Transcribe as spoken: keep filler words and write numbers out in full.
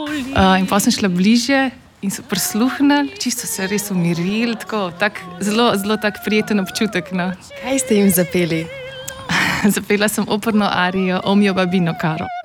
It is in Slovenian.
Uh, in pa sem šla bližje in so prisluhnili, čisto se res umirili, tako tak, zelo, zelo tak prijeten občutek. No. Kaj ste jim zapeli? Zapela sem operno arijo O mio babbino caro.